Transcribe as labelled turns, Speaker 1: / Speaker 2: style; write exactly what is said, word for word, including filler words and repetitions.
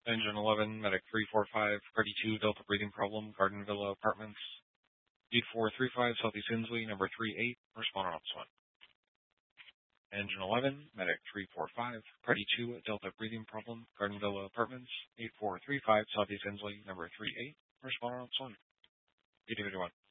Speaker 1: Engine eleven, Medic three four five, Party two, Delta breathing problem, Garden Villa Apartments, eight four three five, Southeast Inslee, number three eight, respond on Ops one. Engine eleven, Medic three four five, Party two, Delta breathing problem, Garden Villa Apartments, eight four three five, Southeast Inslee, number three eight, respond on Ops one. eight two one.